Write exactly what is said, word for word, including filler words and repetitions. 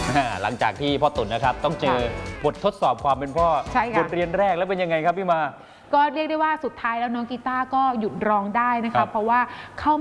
หลังจากที่พ่อตุ่นนะครับต้องเจอบททดสอบความเป็นพ่อบทเรียนแรกแล้วเป็นยังไงครับพี่มาก็เรียกได้ว่าสุดท้ายแล้วน้องกีตาร์ก็หยุดร้องได้นะคะเพราะว่าเข้า